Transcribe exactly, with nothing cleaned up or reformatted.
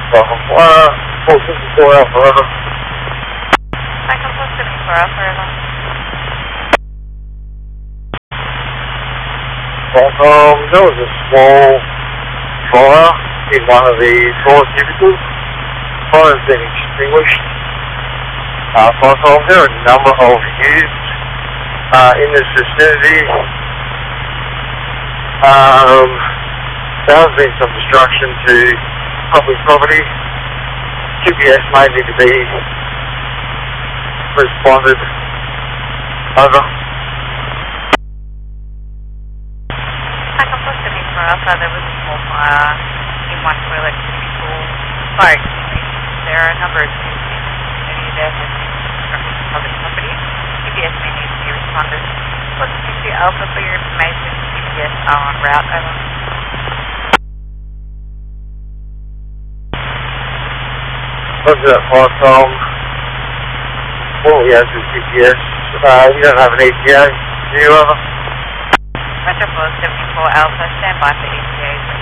Welcome. Uh, four fifty-four Alpha Forever. Michael four seventy-four Alpha Forever. Welcome. There was a small fire in one of the floor cubicles. Fire has been extinguished. Uh, Welcome. There are a number of youths uh, in this vicinity. Um, there has been some destruction to public property. G P S may need to be responded. Over. Michael four seventy-four Alpha, there was a small fire in one toilet cubicle. Fire extinguished. There are a number of youths in the vicinity. There has been destruction to public property. G P S may need to be responded. four seventy-two Alpha, for your information, G P S are en route. Over. Look at that fire, Tom. All he has is G P S. Uh, you don't have an E T A, do you, Over? Metro four seventy-four Alpha, stand by for E T A.